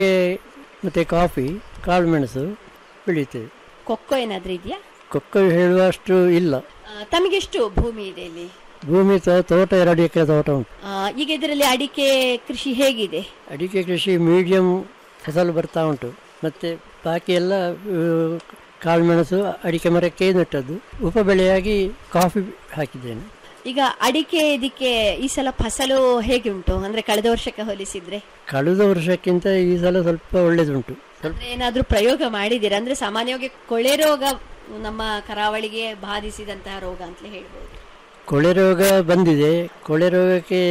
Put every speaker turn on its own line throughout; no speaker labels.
ಮತ್ತು ಕಾಫಿ, ಕಾಳುಮೆಣಸು ಬೆಳೀತೇವೆ.
ಕೊಕ್ಕೋ ಏನಾದ್ರೂ ಇದೆಯಾ?
ಕೊಕ್ಕೋ ಹೇಳುವಷ್ಟು ಇಲ್ಲ.
ತಮಗೆಷ್ಟು ಭೂಮಿ ಇದೆ ಇಲ್ಲಿ?
ಭೂಮಿ ತೋಟ 2 ಎಕರೆ ತೋಟ ಉಂಟು.
ಈಗ ಇದರಲ್ಲಿ ಅಡಿಕೆ ಕೃಷಿ ಹೇಗಿದೆ?
ಅಡಿಕೆ ಕೃಷಿ ಮೀಡಿಯಂ ಫಸಲು ಬರ್ತಾ ಉಂಟು. ಮತ್ತು ಬಾಕಿ ಎಲ್ಲ ಕಾಳುಮೆಣಸು ಅಡಿಕೆ ಮರಕ್ಕೆ ನೆಟ್ಟದ್ದು. ಉಪಬೆಳೆಯಾಗಿ ಕಾಫಿ ಹಾಕಿದ್ದೇನೆ.
ಈಗ ಅಡಿಕೆ ಇದಕ್ಕೆ ಈ ಸಲ ಫಸಲು ಹೇಗೆ ಉಂಟು? ಅಂದ್ರೆ ಕಳೆದ ವರ್ಷಕ್ಕೆ ಹೋಲಿಸಿದ್ರೆ?
ಕಳೆದ ವರ್ಷಕ್ಕಿಂತ ಈ ಸಲ ಸ್ವಲ್ಪ ಒಳ್ಳೇದುಂಟು.
ಏನಾದ್ರೂ ಪ್ರಯೋಗ ಮಾಡಿದ್ದೀರಾ? ಅಂದ್ರೆ ಸಾಮಾನ್ಯವಾಗಿ ಕೊಳೆ ರೋಗ ನಮ್ಮ ಕರಾವಳಿಗೆ ಬಾಧಿಸಿದಂತಹ ರೋಗ ಅಂತಲೇ ಹೇಳ್ಬೋದು.
ಕೊಳೆ ರೋಗ ಬಂದಿದೆ. ಕೊಳೆ ರೋಗಕ್ಕೆ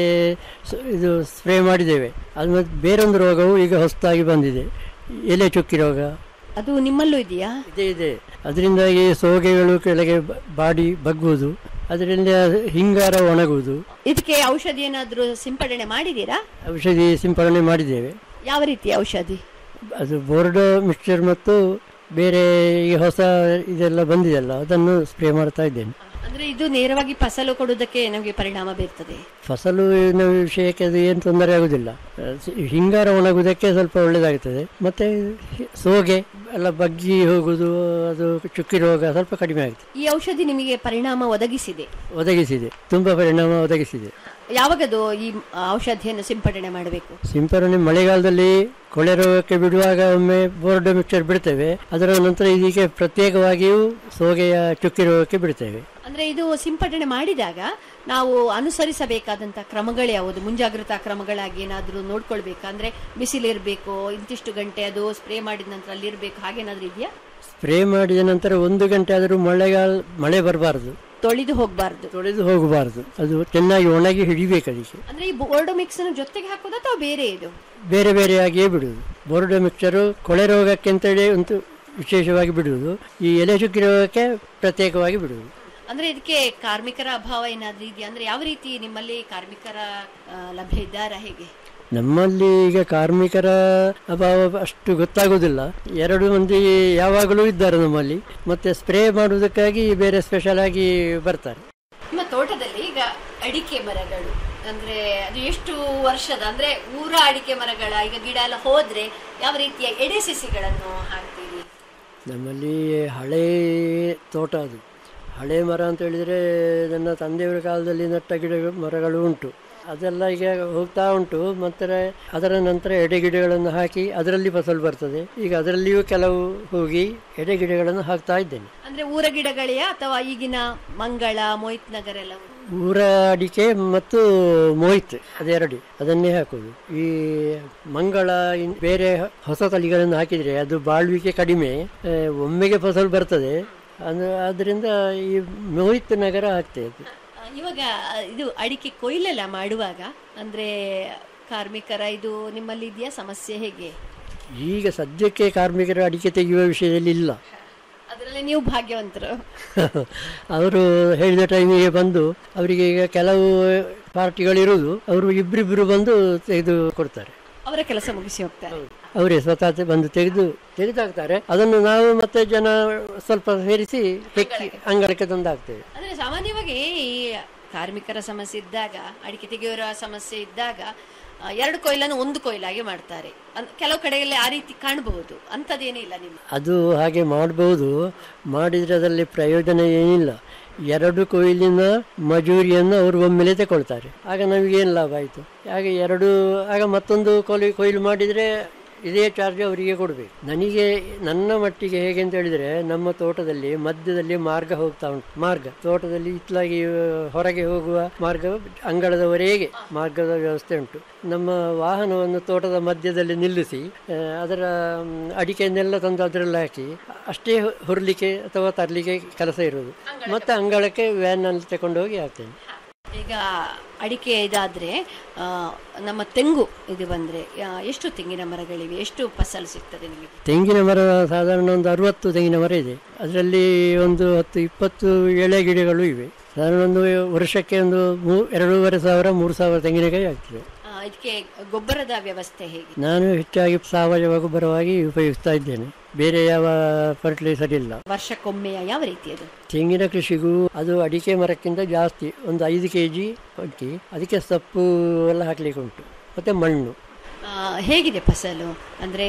ಇದು ಸ್ಪ್ರೇ ಮಾಡಿದ್ದೇವೆ. ಅದು ಮತ್ತು ಬೇರೊಂದು ರೋಗವು ಈಗ ಹೊಸದಾಗಿ ಬಂದಿದೆ, ಎಲೆ ಚುಕ್ಕಿ ರೋಗ.
ಅದು ನಿಮ್ಮಲ್ಲೂ ಇದೆಯಾ?
ಇದೆ. ಅದರಿಂದಾಗಿ ಸೋಗೆಗಳು ಕೆಳಗೆ ಬಾಡಿ ಬಗ್ಗುವುದು, ಅದರಿಂದ ಹಿಂಗಾರ ಒಣಗುವುದು.
ಇದಕ್ಕೆ ಔಷಧಿ ಏನಾದರೂ ಸಿಂಪಡಣೆ ಮಾಡಿದ್ದೀರಾ?
ಔಷಧಿ ಸಿಂಪಡಣೆ ಮಾಡಿದ್ದೇವೆ.
ಯಾವ ರೀತಿಯ ಔಷಧಿ?
ಅದು ಬೋರ್ಡೋ ಮಿಕ್ಸ್ಚರ್ ಮತ್ತು ಬೇರೆ ಈ ಹೊಸ ಇದೆಲ್ಲ ಬಂದಿದೆಲ್ಲ ಅದನ್ನು ಸ್ಪ್ರೇ ಮಾಡ್ತಾ ಇದ್ದೇನೆ.
ಅಂದ್ರೆ ಇದು ನೇರವಾಗಿ ಫಸಲು ಕೊಡುವುದಕ್ಕೆ ನಮಗೆ ಪರಿಣಾಮ ಬೀರ್ತದೆ?
ಫಸಲು ವಿಷಯಕ್ಕೆ ಅದು ಏನು ತೊಂದರೆ ಆಗುದಿಲ್ಲ. ಹಿಂಗಾರ ಒಣಗುವುದಕ್ಕೆ ಸ್ವಲ್ಪ ಒಳ್ಳೆಯದಾಗುತ್ತದೆ. ಮತ್ತೆ ಸೋಗೆ ಎಲ್ಲ ಬಗ್ಗಿ ಹೋಗುವುದು, ಅದು ಚುಕ್ಕಿ ರೋಗ ಸ್ವಲ್ಪ ಕಡಿಮೆ ಆಗುತ್ತೆ.
ಈ ಔಷಧಿ ನಿಮಗೆ ಪರಿಣಾಮ ಒದಗಿಸಿದೆ?
ತುಂಬಾ ಪರಿಣಾಮ ಒದಗಿಸಿದೆ.
ಯಾವಾಗದು ಈ ಔಷಧಿಯನ್ನು ಸಿಂಪಡಣೆ ಮಾಡಬೇಕು?
ಸಿಂಪಡಣೆ ಮಳೆಗಾಲದಲ್ಲಿ ಕೊಳೆ ರೋಗಕ್ಕೆ ಬಿಡುವಾಗ ಒಮ್ಮೆ ಬೋರ್ಡೋ ಮಿಕ್ಸ್ಚರ್ ಬಿಡ್ತೇವೆ. ಅದರ ನಂತರ ಇದಕ್ಕೆ ಪ್ರತ್ಯೇಕವಾಗಿಯೂ ಸೋಗೆಯ ಚುಕ್ಕಿ ರೋಗಕ್ಕೆ ಬಿಡ್ತೇವೆ.
ಅಂದ್ರೆ ಇದು ಸಿಂಪಡಣೆ ಮಾಡಿದಾಗ ನಾವು ಅನುಸರಿಸಬೇಕಾದಂತ ಕ್ರಮಗಳು ಯಾವುದು? ಮುಂಜಾಗ್ರತಾ ಕ್ರಮಗಳಾಗಿ ಏನಾದರೂ ನೋಡ್ಕೊಳ್ಬೇಕಾ? ಅಂದ್ರೆ ಬಿಸಿಲಿರಬೇಕು, ಇಂತಿಷ್ಟು ಗಂಟೆ ಅದು ಸ್ಪ್ರೇ ಮಾಡಿದ ನಂತರ ಅಲ್ಲಿರ್ಬೇಕು, ಹಾಗೇನಾದ್ರೂ ಇದೆಯಾ?
ಸ್ಪ್ರೇ ಮಾಡಿದ ನಂತರ 1 ಗಂಟೆ ಆದರೂ ಮಳೆ ಬರಬಾರದು,
ತೊಳೆದು
ಹೋಗಬಾರದು. ಅದು ಚೆನ್ನಾಗಿ ಒಣಗಿ ಹಿಡಿಬೇಕು ಅದಕ್ಕೆ.
ಅಂದ್ರೆ ಈ ಬೋರ್ಡೋ ಮಿಕ್ಸ್ ಜೊತೆಗೆ ಹಾಕೋದು ಅಥವಾ ಬೇರೆ? ಇದು
ಬೇರೆ ಬೇರೆಯಾಗಿಯೇ ಬಿಡುವುದು. ಬೋರ್ಡೋ ಮಿಕ್ಸ್ಚರು ಕೊಳೆ ರೋಗಕ್ಕೆ ಅಂತೇಳಿ ಒಂದು ವಿಶೇಷವಾಗಿ ಬಿಡುವುದು, ಈ ಎಲೆ ಚುಕ್ಕಿ ರೋಗಕ್ಕೆ ಪ್ರತ್ಯೇಕವಾಗಿ ಬಿಡುವುದು.
ಅಂದ್ರೆ ಇದಕ್ಕೆ ಕಾರ್ಮಿಕರ ಅಭಾವ ಏನಾದ್ರೂ ಇದೆಯಾ? ಅಂದ್ರೆ ಯಾವ ರೀತಿ ನಿಮ್ಮಲ್ಲಿ ಕಾರ್ಮಿಕರ ಲಭ್ಯ ಇದ್ದಾರಾ? ಹೇಗೆ?
ನಮ್ಮಲ್ಲಿ ಈಗ ಕಾರ್ಮಿಕರ ಅಭಾವ ಅಷ್ಟು ಗೊತ್ತಾಗೋದಿಲ್ಲ. 2 ಮಂದಿ ಯಾವಾಗಲೂ ಇದ್ದಾರೆ ನಮ್ಮಲ್ಲಿ. ಮತ್ತೆ ಸ್ಪ್ರೇ ಮಾಡುವುದಕ್ಕಾಗಿ ಬೇರೆ ಸ್ಪೆಷಲ್ ಆಗಿ ಬರ್ತಾರೆ.
ನಿಮ್ಮ ತೋಟದಲ್ಲಿ ಈಗ ಅಡಿಕೆ ಮರಗಳು ಅಂದ್ರೆ ಅದು ಎಷ್ಟು ವರ್ಷದ? ಅಂದ್ರೆ ಊರ ಅಡಿಕೆ ಮರಗಳ ಈಗ ಗಿಡ ಎಲ್ಲ ಹೋದ್ರೆ ಯಾವ ರೀತಿಯ ಎಡೆ ಸಸಿಗಳನ್ನು ಹಾಕ್ತೀರಿ?
ನಮ್ಮಲ್ಲಿ ಹಳೇ ತೋಟ, ಅದು ಹಳೆ ಮರ ಅಂತ ಹೇಳಿದರೆ ನನ್ನ ತಂದೆಯವರ ಕಾಲದಲ್ಲಿ ನೆಟ್ಟ ಮರಗಳು ಉಂಟು. ಅದೆಲ್ಲ ಈಗ ಹೋಗ್ತಾ ಉಂಟು. ಮತ್ತು ಅದರ ನಂತರ ಎಡೆಗಿಡಗಳನ್ನು ಹಾಕಿ ಅದರಲ್ಲಿ ಫಸಲು ಬರ್ತದೆ. ಈಗ ಅದರಲ್ಲಿಯೂ ಕೆಲವು ಹೋಗಿ ಎಡೆಗಿಡಗಳನ್ನು ಹಾಕ್ತಾ ಇದ್ದೇನೆ.
ಅಂದ್ರೆ ಊರ ಗಿಡಗಳೆಯಾ ಅಥವಾ ಈಗಿನ ಮಂಗಳ, ಮೋಹಿತ್ ನಗರ ಎಲ್ಲ?
ಊರ ಅಡಿಕೆ ಮತ್ತು ಮೋಹಿತ್ ಅದೆರಡು, ಅದನ್ನೇ ಹಾಕೋದು. ಈ ಮಂಗಳ ಬೇರೆ ಹೊಸ ತಳಿಗಳನ್ನು ಹಾಕಿದರೆ ಅದು ಬಾಳ್ವಿಕೆ ಕಡಿಮೆ, ಒಮ್ಮೆಗೆ ಫಸಲು ಬರ್ತದೆ. ಅದರಿಂದ ಈ ಮೋಹಿತ್ ನಗರ ಹಾಕ್ತೇವೆ.
ಇವಾಗ ಇದು ಅಡಿಕೆ ಕೊಯ್ಲೆಲ್ಲ ಮಾಡುವಾಗ ಅಂದ್ರೆ ಕಾರ್ಮಿಕರ ಇದು ನಿಮ್ಮಲ್ಲಿ ಇದೆಯಾ ಸಮಸ್ಯೆ? ಹೇಗೆ?
ಈಗ ಸದ್ಯಕ್ಕೆ ಕಾರ್ಮಿಕರು ಅಡಿಕೆ ತೆಗೆಯುವ ವಿಷಯದಲ್ಲಿ ಇಲ್ಲ.
ಅದರಲ್ಲಿ ನೀವು ಭಾಗ್ಯವಂತರು.
ಅವರು ಹೇಳಿದ ಟೈಮಿಗೆ ಬಂದು, ಅವರಿಗೆ ಈಗ ಕೆಲವು ಪಾರ್ಟಿಗಳಿರುವುದು, ಅವರು ಇಬ್ಬರಿಬ್ಬರು ಬಂದು ತೆಗೆದು ಕೊಡ್ತಾರೆ.
ಅವರ ಕೆಲಸ ಮುಗಿಸಿ ಹೋಗ್ತಾರೆ.
ಅವರೇ ಸ್ವತಃ ಬಂದು ತೆಗೆದಾಕ್ತಾರೆ. ಅದನ್ನು ನಾವು ಮತ್ತೆ ಜನ ಸ್ವಲ್ಪ ಸೇರಿಸಿ ಹೆಕ್ಕಿ ಅಂಗಳಕ್ಕೆ ತಂದಾಗ್ತೇವೆ.
ಅಂದ್ರೆ ಸಾಮಾನ್ಯವಾಗಿ ಈ ಕಾರ್ಮಿಕರ ಸಮಸ್ಯೆ ಇದ್ದಾಗ, ಅಡಿಕೆ ತೆಗೆಯೋರ ಸಮಸ್ಯೆ ಇದ್ದಾಗ 2 ಕೊಯ್ಲನ್ನು 1 ಕೊಯ್ಲಾಗಿ ಮಾಡ್ತಾರೆ. ಕೆಲವು ಕಡೆಯಲ್ಲಿ ಆ ರೀತಿ ಕಾಣಬಹುದು. ಅಂಥದ್ದೇನೇ ಇಲ್ಲ ನಿಮ್ಮ?
ಅದು ಹಾಗೆ ಮಾಡಬಹುದು, ಮಾಡಿದ್ರೆ ಅದರಲ್ಲಿ ಪ್ರಯೋಜನ ಏನಿಲ್ಲ. 2 ಕೊಯ್ಲಿನ ಮಜೂರಿಯನ್ನು ಅವರು ಒಮ್ಮೆಲೆ ತಗೊಳ್ತಾರೆ. ಆಗ ನಮಗೇನು ಲಾಭ ಆಯಿತು? ಆಗ ಮತ್ತೊಂದು ಕೊಯ್ಲು ಮಾಡಿದರೆ ಇದೇ ಚಾರ್ಜ್ ಅವರಿಗೆ ಕೊಡಬೇಕು. ನನಗೆ ನನ್ನ ಮಟ್ಟಿಗೆ ಹೇಗೆ ಅಂತ ಹೇಳಿದರೆ, ನಮ್ಮ ತೋಟದಲ್ಲಿ ಮಧ್ಯದಲ್ಲಿ ಮಾರ್ಗ ಹೋಗ್ತಾ ಉಂಟು. ತೋಟದಲ್ಲಿ ಇತ್ಲಾಗಿ ಹೊರಗೆ ಹೋಗುವ ಮಾರ್ಗ, ಅಂಗಳದವರೆಗೆ ಮಾರ್ಗದ ವ್ಯವಸ್ಥೆ ಉಂಟು. ನಮ್ಮ ವಾಹನವನ್ನು ತೋಟದ ಮಧ್ಯದಲ್ಲಿ ನಿಲ್ಲಿಸಿ ಅದರ ಅಡಿಕೆಯನ್ನೆಲ್ಲ ತಂದು ಅದರಲ್ಲಿ ಹಾಕಿ ಅಷ್ಟೇ ಹೊರಲಿಕ್ಕೆ ಅಥವಾ ತರಲಿಕ್ಕೆ ಕೆಲಸ ಇರೋದು. ಮತ್ತು ಅಂಗಳಕ್ಕೆ ವ್ಯಾನಲ್ಲಿ ತಗೊಂಡು ಹೋಗಿ ಹಾಕ್ತೇನೆ.
ಈಗ ಅಡಿಕೆ ಇದಾದ್ರೆ ನಮ್ಮ ತೆಂಗು ಇದು ಬಂದ್ರೆ ಎಷ್ಟು ತೆಂಗಿನ ಮರಗಳಿವೆ? ಎಷ್ಟು ಫಸಲು ಸಿಗ್ತದೆ ನಿಮಗೆ?
ತೆಂಗಿನ ಮರ ಸಾಧಾರಣ ಒಂದು 60 ತೆಂಗಿನ ಮರ ಇದೆ. ಅದರಲ್ಲಿ ಒಂದು 10-20 ಎಳೆ ಗಿಡಗಳು ಇವೆ. ಸಾಧಾರಣ ಒಂದು ವರ್ಷಕ್ಕೆ ಒಂದು 2,500-3,000 ತೆಂಗಿನಕಾಯಿ ಆಗ್ತದೆ.
ಇದಕ್ಕೆ ಗೊಬ್ಬರದ ವ್ಯವಸ್ಥೆ ಹೇಗೆ?
ನಾನು ಹೆಚ್ಚಾಗಿ ಸಾವಯವ ಗೊಬ್ಬರವಾಗಿ ಉಪಯೋಗಿಸ್ತಾ ಇದ್ದೇನೆ. ಬೇರೆ ಯಾವ ಫರ್ಟಿಲೈಸರ್ ಇಲ್ಲ.
ವರ್ಷಕ್ಕೊಮ್ಮೆ ಯಾವ ರೀತಿ ಅದು?
ತೆಂಗಿನ ಕೃಷಿಗೂ ಅದು ಅಡಿಕೆ ಮರಕ್ಕಿಂತ ಜಾಸ್ತಿ, ಒಂದು 5 kg ಹಾಕಿ ಅದಕ್ಕೆ ಸೊಪ್ಪು ಎಲ್ಲ ಹಾಕ್ಲಿಕ್ಕೆ ಉಂಟು. ಮತ್ತು ಮಣ್ಣು
ಹೇಗಿದೆ ಫಸಲು? ಅಂದ್ರೆ